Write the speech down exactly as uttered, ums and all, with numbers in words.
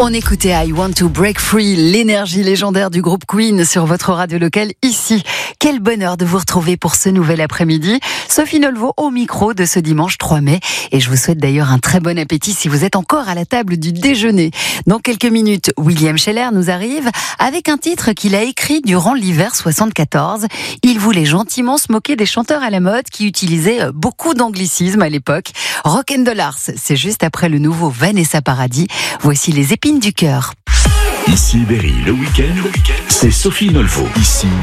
On écoutait I Want to Break Free, l'énergie légendaire du groupe Queen sur votre radio locale ici. Quel bonheur de vous retrouver pour ce nouvel après-midi. Sophie Nolvo au micro de ce dimanche trois mai. Et je vous souhaite d'ailleurs un très bon appétit si vous êtes encore à la table du déjeuner. Dans quelques minutes, William Scheller nous arrive avec un titre qu'il a écrit durant l'hiver soixante-quatorze. Il voulait gentiment se moquer des chanteurs à la mode qui utilisaient beaucoup d'anglicismes à l'époque. Rock'n'Dollars, c'est juste après le nouveau Vanessa Paradis. Voici les épines du cœur. Ici Berry, le week-end, c'est Sophie Nolvo. Ici